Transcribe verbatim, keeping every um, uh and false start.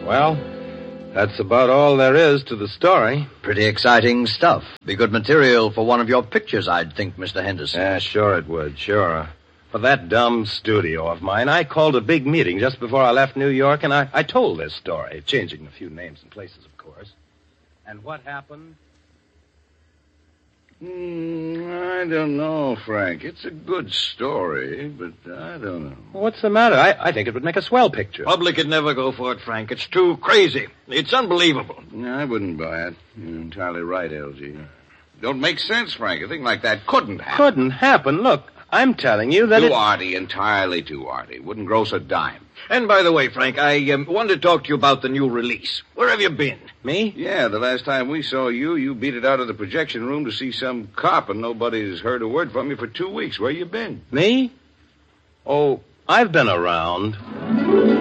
Well, that's about all there is to the story. Pretty exciting stuff. Be good material for one of your pictures, I'd think, Mister Henderson. Yeah, sure it would, sure. For that dumb studio of mine, I called a big meeting just before I left New York, and I, I told this story, changing a few names and places, of course. And what happened? Mm, I don't know, Frank. It's a good story, but I don't know. What's the matter? I, I think it would make a swell picture. Public would never go for it, Frank. It's too crazy. It's unbelievable. No, I wouldn't buy it. You're entirely right, L G. Don't make sense, Frank. A thing like that couldn't happen. Couldn't happen. Look, I'm telling you that Too it... arty, entirely too arty. Wouldn't gross a dime. And by the way, Frank, I um, wanted to talk to you about the new release. Where have you been? Me? Yeah, the last time we saw you, you beat it out of the projection room to see some cop, and nobody's heard a word from you for two weeks. Where you been? Me? Oh, I've been around.